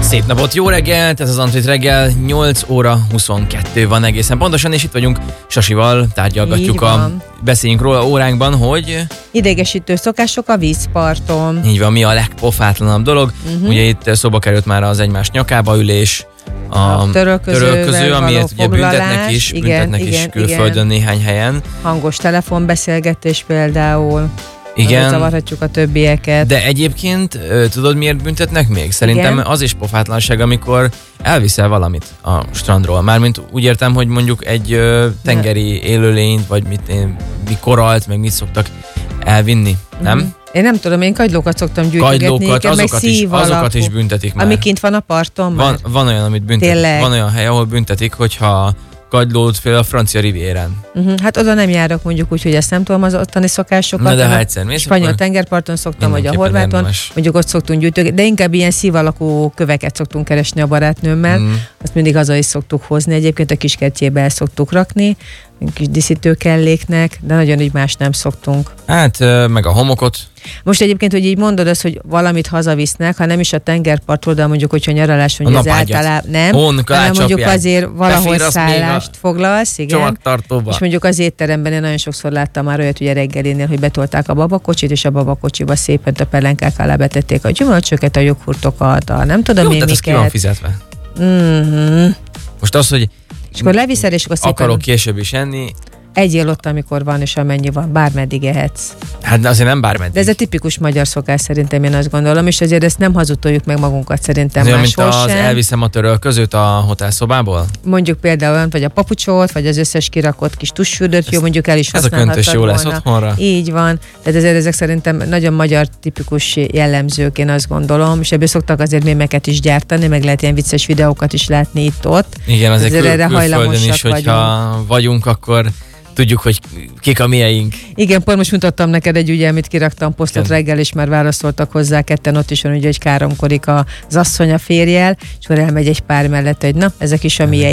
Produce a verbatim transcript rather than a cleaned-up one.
Szép napot, jó reggelt, ez az Antrit reggel, nyolc óra huszonkettő van egészen pontosan, és itt vagyunk Sasival, tárgyalgatjuk a Beszéljünk róla óránkban, hogy... Idegesítő szokások a vízparton. Így van, mi a legpofátlanabb dolog. Uh-huh. Ugye itt szóba került már az egymás nyakába ülés, a, a törölköző, amiért ugye büntetnek is, igen, büntetnek igen, is külföldön igen. néhány helyen. Hangos telefonbeszélgetés például. Igen. Zavarhatjuk a többieket. De egyébként tudod, miért büntetnek még? Szerintem igen. az is pofátlanság, amikor elviszel valamit a strandról. Mármint úgy értem, hogy mondjuk egy ö, tengeri élőlényt, vagy mit, mi koralt, meg mit szoktak elvinni, nem? Mm. Én nem tudom, én kagylókat szoktam gyűjtögetni. Kagylókat, azokat, is, azokat is büntetik már. Ami kint van a parton már? Van, van olyan, amit büntetik. Tényleg? Van olyan hely, ahol büntetik, hogyha kagylót fél a francia rivierán. Uh-huh. Hát oda nem járok mondjuk úgy, hogy ezt nem tudom az ottani szokásokat. Na de ha egyszer mész, spanyol tengerparton szoktam, vagy a horváton, mondjuk ott szoktunk gyűjtögetni, de inkább ilyen szív alakú köveket szoktunk keresni a barátnőmmel. Mm. Azt mindig haza is szoktuk hozni. Egyébként a kiskertjébe el szoktuk rakni, kis díszítőkelléknek, de nagyon így más nem szoktunk. Hát, meg a homokot. Most egyébként, hogy így mondod azt, hogy valamit hazavisznek, ha nem is a tengerpartról, de mondjuk, hogyha nyaralás, hogy ez általában nem, Hon, hanem mondjuk azért valahol szállást foglalsz, igen. Csomagtartóba. És mondjuk az étteremben én nagyon sokszor láttam már olyat, ugye reggelinél, hogy betolták a babakocsit, és a babakocsiba szépen a pelenkák alá betették a gyümölcsöket, a joghurtokat, a nem tudom jó, én miket. Jó, tehát ez ki van fizetve. Mm-hmm. Most az, hogy és akkor leviszed, és akkor szépen... Akarok később is enni. Egyél ott, amikor van, és amennyi van, bármeddig ehetsz. Hát azért nem bármeddig. De ez a tipikus magyar szokás szerintem, én azt gondolom, és azért ezt nem hazudtoljuk meg magunkat szerintem ez máshol olyan, mint sem. Az elviszem a törölközőt a hotelszobából? Mondjuk például, vagy a papucsot, vagy az összes kirakott kis tusfürdőt, jó, mondjuk el is használhatod. Ez a köntös jó lesz otthonra. Így van. Tehát ezért ezek szerintem nagyon magyar tipikus jellemzők, én azt gondolom, és ebből szoktak azért mémeket is gyártani, meg lehet ilyen vicces videókat is látni itt-ott. Igen, azért kül- erre külföldön is, hogyha vagyunk. vagyunk, akkor tudjuk, hogy kik a mieink. Igen, pont most mutattam neked egy ugye, amit kiraktam posztot reggel, és már válaszoltak hozzá ketten, ott is van ugye, hogy káromkodik az asszony a férjel, és akkor elmegy egy pár mellett, hogy na, ezek is a mieink.